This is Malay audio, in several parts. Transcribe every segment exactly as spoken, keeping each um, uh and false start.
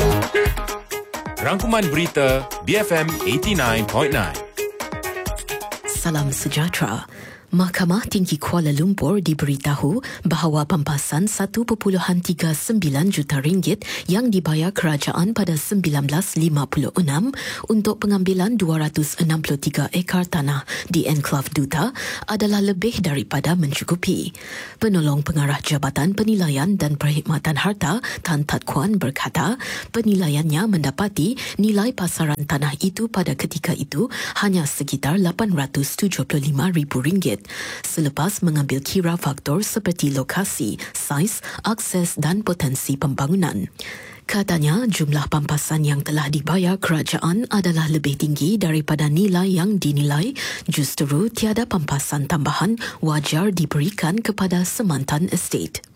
Rangkuman berita B F M lapan puluh sembilan perpuluhan enam. Salam sejahtera. Mahkamah Tinggi Kuala Lumpur diberitahu bahawa pampasan satu perpuluhan tiga sembilan juta ringgit yang dibayar kerajaan pada seribu sembilan ratus lima puluh enam untuk pengambilan dua ratus enam puluh tiga ekar tanah di Enklav Duta adalah lebih daripada mencukupi. Penolong Pengarah Jabatan Penilaian dan Perkhidmatan Harta Tan Tat Kuan berkata penilaiannya mendapati nilai pasaran tanah itu pada ketika itu hanya sekitar lapan ratus tujuh puluh lima ribu ringgit. Selepas mengambil kira faktor seperti lokasi, saiz, akses dan potensi pembangunan. Katanya, jumlah pampasan yang telah dibayar kerajaan adalah lebih tinggi daripada nilai yang dinilai, justru tiada pampasan tambahan wajar diberikan kepada semantan estate.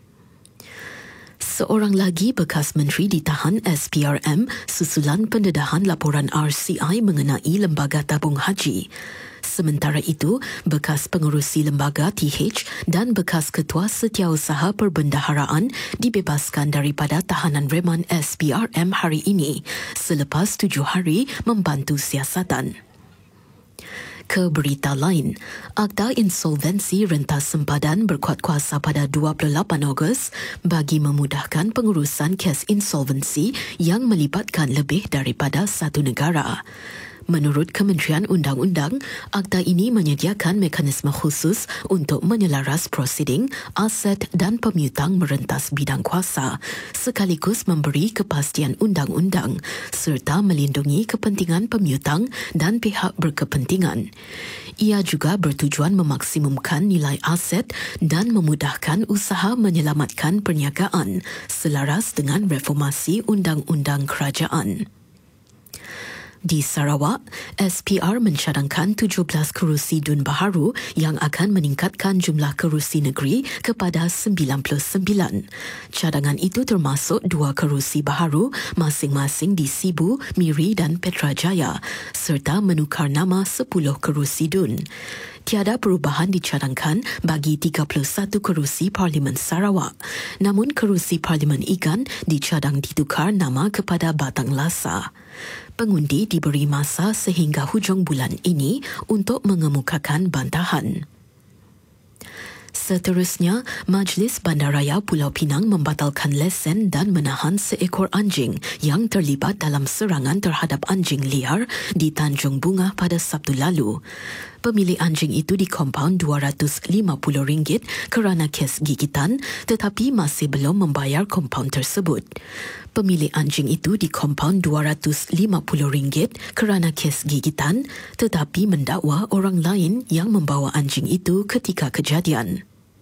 Seorang lagi bekas menteri ditahan S P R M susulan pendedahan laporan R C I mengenai Lembaga Tabung Haji. Sementara itu, bekas pengerusi lembaga T H dan bekas ketua setiausaha perbendaharaan dibebaskan daripada tahanan reman S P R M hari ini selepas tujuh hari membantu siasatan. Ke berita lain, Akta Insolvensi Rentas Sempadan berkuat kuasa pada dua puluh lapan Ogos bagi memudahkan pengurusan kes insolvensi yang melibatkan lebih daripada satu negara. Menurut Kementerian Undang-Undang, akta ini menyediakan mekanisme khusus untuk menyelaras prosiding, aset dan pemiutang merentas bidang kuasa, sekaligus memberi kepastian undang-undang serta melindungi kepentingan pemiutang dan pihak berkepentingan. Ia juga bertujuan memaksimumkan nilai aset dan memudahkan usaha menyelamatkan perniagaan selaras dengan reformasi undang-undang kerajaan. Di Sarawak, S P R mencadangkan tujuh belas kerusi dun baharu yang akan meningkatkan jumlah kerusi negeri kepada sembilan puluh sembilan. Cadangan itu termasuk dua kerusi baharu masing-masing di Sibu, Miri dan Petrajaya serta menukar nama sepuluh kerusi dun. Tiada perubahan dicadangkan bagi tiga puluh satu kerusi Parlimen Sarawak. Namun kerusi Parlimen Igan dicadang ditukar nama kepada Batang Lasa. Pengundi diberi masa sehingga hujung bulan ini untuk mengemukakan bantahan. Seterusnya, Majlis Bandaraya Pulau Pinang membatalkan lesen dan menahan seekor anjing yang terlibat dalam serangan terhadap anjing liar di Tanjung Bunga pada Sabtu lalu. Pemilik anjing itu di kompaun dua ratus lima puluh ringgit kerana kes gigitan tetapi masih belum membayar kompaun tersebut. Pemilik anjing itu di kompaun dua ratus lima puluh ringgit kerana kes gigitan tetapi mendakwa orang lain yang membawa anjing itu ketika kejadian.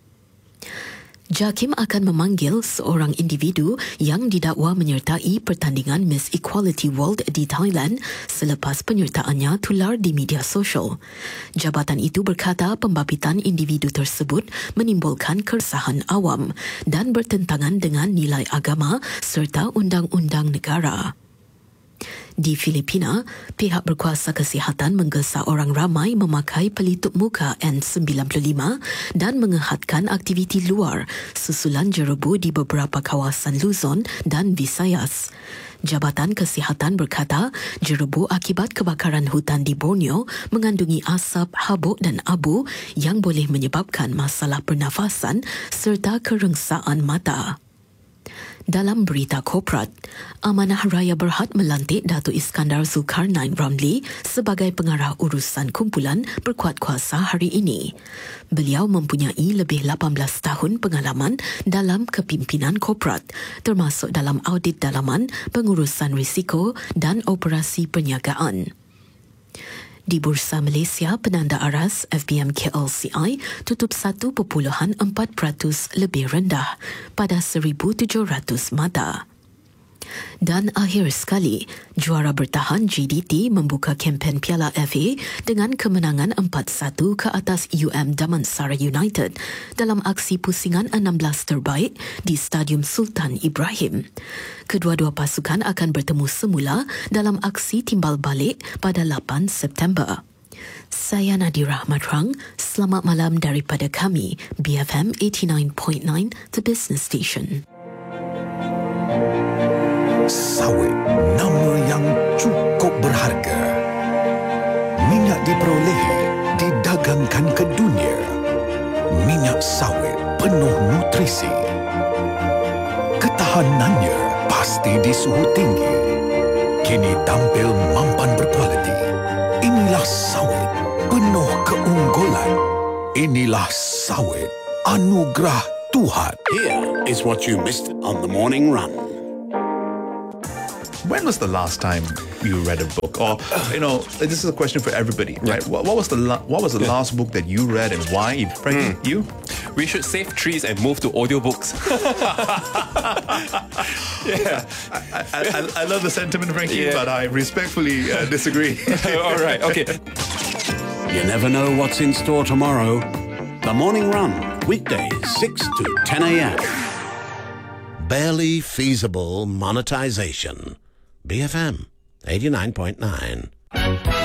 Jakim akan memanggil seorang individu yang didakwa menyertai pertandingan Miss Equality World di Thailand selepas penyertaannya tular di media sosial. Jabatan itu berkata pembabitan individu tersebut menimbulkan keresahan awam dan bertentangan dengan nilai agama serta undang-undang negara. Di Filipina, pihak berkuasa kesihatan menggesa orang ramai memakai pelitup muka N sembilan puluh lima dan mengehatkan aktiviti luar susulan jerebu di beberapa kawasan Luzon dan Visayas. Jabatan Kesihatan berkata jerebu akibat kebakaran hutan di Borneo mengandungi asap, habuk dan abu yang boleh menyebabkan masalah pernafasan serta kerengsaan mata. Dalam berita korporat, Amanah Raya Berhad melantik Datuk Iskandar Zulkarnain Ramli sebagai pengarah urusan kumpulan berkuat kuasa hari ini. Beliau mempunyai lebih lapan belas tahun pengalaman dalam kepimpinan korporat, termasuk dalam audit dalaman, pengurusan risiko dan operasi perniagaan. Di Bursa Malaysia, penanda aras F B M K L C I tutup satu perpuluhan empat peratus lebih rendah pada seribu tujuh ratus mata. Dan akhir sekali, juara bertahan G D T membuka kempen Piala F A dengan kemenangan empat satu ke atas U M Damansara United dalam aksi pusingan enam belas terbaik di Stadium Sultan Ibrahim. Kedua-dua pasukan akan bertemu semula dalam aksi timbal balik pada lapan September. Saya Nadira Matrang, selamat malam daripada kami, B F M lapan puluh sembilan, The Business Station. didagangkan ke dunia. Minyak sawit penuh nutrisi. Ketahanannya pasti di suhu tinggi. Kini tampil mampan berkualiti. Inilah sawit penuh keunggulan. Inilah sawit anugerah Tuhan. Here is what you missed on the morning run. When was the last time you read a book? Or, you know, this is a question for everybody, right? Yeah. What, what was the la- what was the yeah. last book that you read and why? Frankie, mm. you? We should save trees and move to audiobooks. yeah, I, I, I love the sentiment, Frankie, yeah. but I respectfully uh, disagree. All right, okay. You never know what's in store tomorrow. The Morning Run, weekdays six to ten a.m. Barely feasible monetization. B F M eighty-nine point nine.